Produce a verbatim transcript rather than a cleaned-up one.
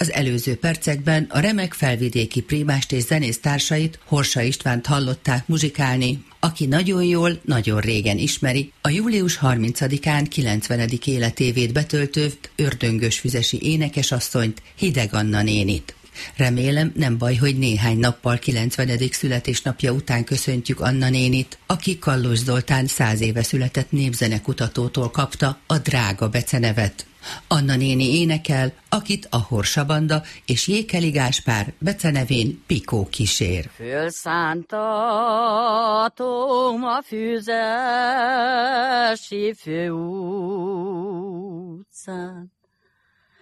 Az előző percekben a remek felvidéki prímást és zenész társait, Horsa Istvánt hallották muzsikálni, aki nagyon jól, nagyon régen ismeri a július harmincadikán kilencvenedik életévét betöltő ördöngös füzesi énekesasszonyt, Hideg Anna nénit. Remélem, nem baj, hogy néhány nappal kilencvenedik születésnapja után köszöntjük Anna nénit, aki Kallos Zoltán száz éve született népzenekutatótól kapta a Drága becenevet. Anna néni énekel, akit a Horsa Banda és Jékeli Gáspár becenevén Pikó kísér. Fölszántatom a füzesi főutcán,